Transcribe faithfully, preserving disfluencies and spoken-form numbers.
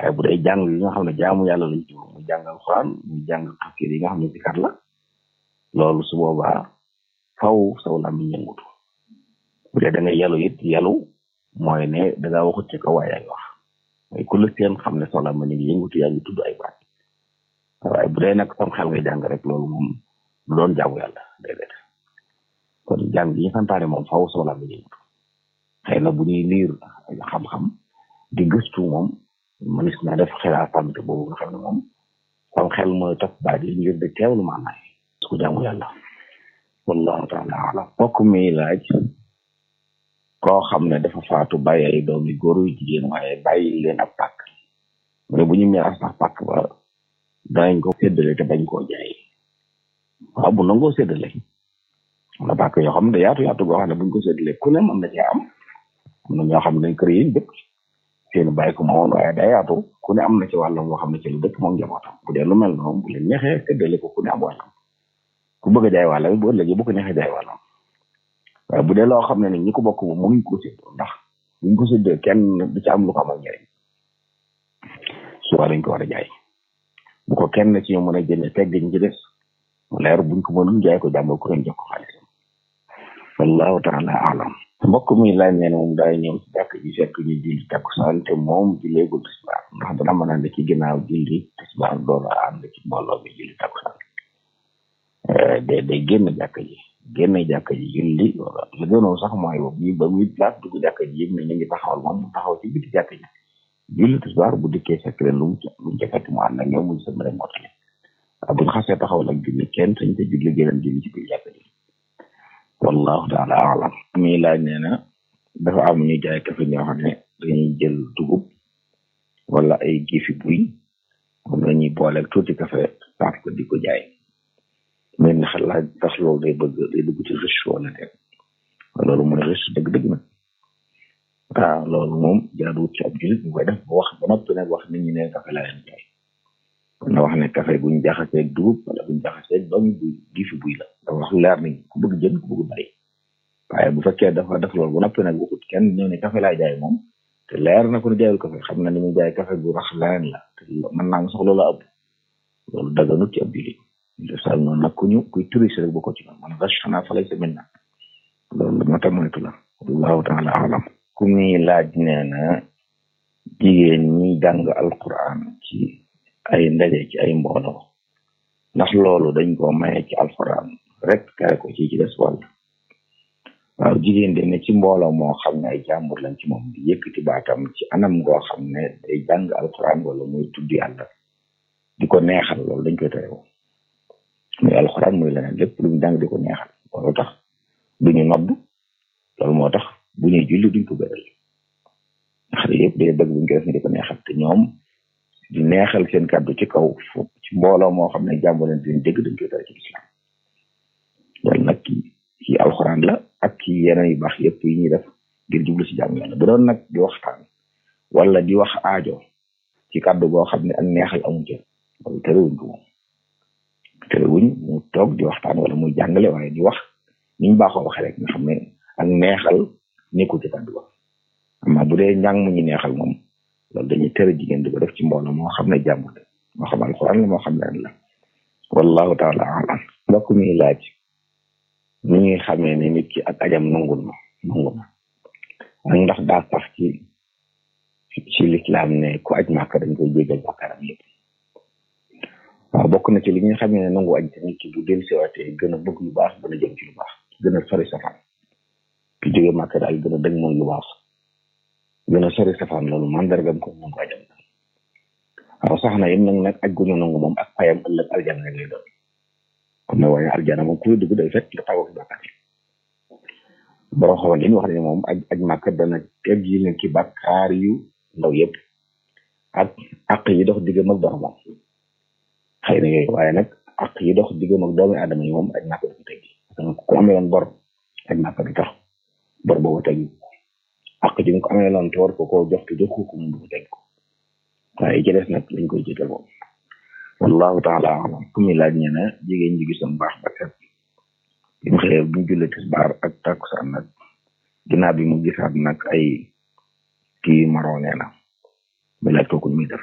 waaye bu dee jàng yi nga xam ne jaamu yàlla lañ ci mu jàng alxuraan mu jàng xasida yi nga xam ne zikar la loolu su boobaa faw saw làmmiñ yëngutu bu dee da nga yalu it yalu mooy ne da ngaa waxut ci kaw waaye yaa ngi wax mooy ku la seen xam ne saw làmmiñ ngi yëngutu yaa ngi tudd ay baat waaye bu dee nag sam xel ngay jàng rek loolu moom du doon jaamu yàlla déedéet kon jàng yi ñu santaane moom faw saw làmmiñ yëngutu xëy na bu ñuy liir xam-xam di gëstu moom manis naa def xelaatamte boobu nga xam ne moom sam xel mooy topp baat yi ngir di teewlu maanaay su jaamu yàlla wallahu taala alam mbokk mi laaj koo xam ne dafa faatu bàyyi ay doom yu góor yu jigéen waaye bàyyi leen ab pàkk mu ne bu ñu miraas sax pàkk ba danañ ko séddale te bañ koo jaay waaw bu nangoo séddale am na pàkk yoo xam ne yaatu yaatu goo xam ne buñ ko séddale ku ne mën na cee am am na ñoo xam ne dañ kër yi dëkk seen bàyyi ko moomoon waaye day yaatu ku ne am na ci wàllam moo xam ne ci lu dëkk moom njabootam bu dee lu mel noonu bu leen neexee séddale ko ku ne am wàllam ku bëgg a jaay wàllam bu ëllëgee bu ko neexee jaay wàllam waaye bu dee loo xam ne ni ñi ko bokk moom mënuñ ko séddoo ndax buñ ko séddoo kenn du ci am lu ko amal njëriñ suba dañ ko war a jaay bu ko kenn ci ñu mën a jënd tegg ñu ci des mu leer buñ ko mënul jaay ko jàmbur ku leen jox ko xaalisam wallahu taala alam mbokk mi laaj nee na moom daay ñëw ci jàkk ji fekk ñu julli takkusaan te moom julleegul tisbaar ndax dana mën a ànd ci ginnaaw julli tisbaar doon a ànd ci mbooloo bi julli takkusaan de day génn jàkk ji génn jàkk ji julli wala la gënoon sax mooy boobu ñi ba muy laat dugg jàkk ji yëg ne ñu ngi taxawal moom mu taxaw ci biti jàkk ji julli tisbaar bu dikkee fekk leen lu mu lu mu ca fekk mu ànd ak ñoom muñ sa mën a mottali waaw buñ xasee taxawal ak julli kenn sañ te julli génn julli ci biir jàkk ji wallahu taala alam mi laaj nee na dafa am ñu jaay kafe ñoo xam ne dañuy jël dugub wala ay gifi buy moom la ñuy booleeg tuuti kafe paak ko di ko jaay mais ndax laaj tax loolu day bëgg day dugg ci riche wala dem loolu mooy riche dëgg-dëgg nag waaw loolu moom jaaduwut ci ab jullit bu koy def ba wax ba noppi nag wax nit ñi ne kafe laa leen jaay kon na wax ne kafe buñ jaxaseeg dugub wala buñ jaxaseeg doomi buy gifi buy la dafa wax leer nañ ku bëgg jënd ku bëgg bàyyi waaye bu fekkee dafa def loolu bu noppi nag waxut kenn ñëw ne kafe laa jaay moom te leer na ko ne jaayul kafe xam na ni muy jaay kafe bu rax leneen la te mën naa sax loolu ëpp loolu daganut ci ab jullit de sal noonu nag ku ñu kuy touriste rek bu ko ci man man vache xanaa fa lay sa mel na loolu moo tax moytu la wallahu taala alam ku muy laaj nee na jigéen ñi jàng alquran ci ay ndaje ci ay mbooloo ndax loolu dañ ko maye ci alquran rek kare ko ci ci des wàll waaw jigéen de ne ci mbooloo moo xam ne ay jàmbur lañ ci moom di yëkkati baatam ci anam ngoo xam ne day jàng alquran wala muy tudd yàlla di ko neexal loolu dañ koy tere woon muy alxuraan muy leneen lépp lu ñu jàng di ko neexal loolu tax du ñu nodd loolu moo tax bu ñuy julli duñ ko bëral xale yëpp day bëgg buñ ko def ni di ko neexal te ñoom di neexal seen kàddu ci kaw foofu ci mbooloo moo xam ne jàmbu leen duñ dégg dañ koy tere ci islam loolu nag ci alxuraan la ak ci yeneen yu baax yëpp yi ñuy def ngir jublu si jàmm yàlla bu doon nag di waxtaan wala di wax aajo ci kàddu goo xam ne ak neexal amu ci loolu terewuñ ko moom terewuñ mu toog di waxtaan wala muy jàngale waaye di wax ni ñu baaxoo waxee rek nga xam ne ak neexal nekkul ci kàddu ba amma bu dee njàng mu ñu neexal moom loolu dañuy tere jigéen di ko def ci mbooloo moo xam ne jàmm la moo xam alxuraan la moo xam leen la wallahu taala alam mbokk mi laaj ni ñuy xamee ne nit ki ak ajam nangul na nangu na ak ndax daa sax ci ci lislaam ne ku aj màkk dañ koy jéggal bàkkaaram yëpp waaw bokk na ci li nga xamee ne nangu aj te nit ki bu del siwaatee gën a bëgg lu baax gën a jëm ci lu baax gën a sori safaan ki jóge màkk daal gën a dëgg moom lu baax gën a sori safaan loolu mandargam ko nangu ajam waaw sax na yim nag nag aj gu ñu nangu moom ak payam ëllëg aljana rek lay doon comme ne waaye aljana moom kuy dugg day fekk nga tawoo fi bàkkaar borom xamal li ñu wax ne moom aj aj màkk dana teg yi leen ci bàkkaar yu ndaw yëpp ak àq yi dox diggam ak boromam xëy na yooyu waaye nag àq yi dox diggam ak doomi aadama yi moom aj màkk du ko teggi parce que ku amee woon bor aj màkk du tax bor boobu teggi àq ji nga ko amee loon te war ko koo jox te jox ko moom du ko tegg ko waaye ci des nag lañ koy jégal moom wallahu taala alam ku muy laaj ñe ne jigéen ji gisoon baax ba set bi mu xëyee bu ñu jullee tisbaar ak takkusaan nag ginnaaw bi mu gisaat nag ay kii maroo nee na mi laaj kooku muy def